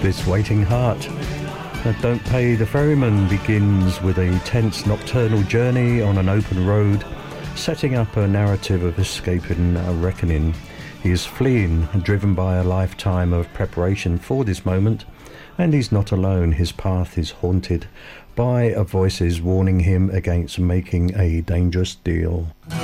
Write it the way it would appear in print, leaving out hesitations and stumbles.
This Waiting Heart that Don't Pay the Ferryman begins with a tense nocturnal journey on an open road, setting up a narrative of escaping a reckoning. He is fleeing, driven by a lifetime of preparation for this moment, and he's not alone. His path is haunted by voices warning him against making a dangerous deal.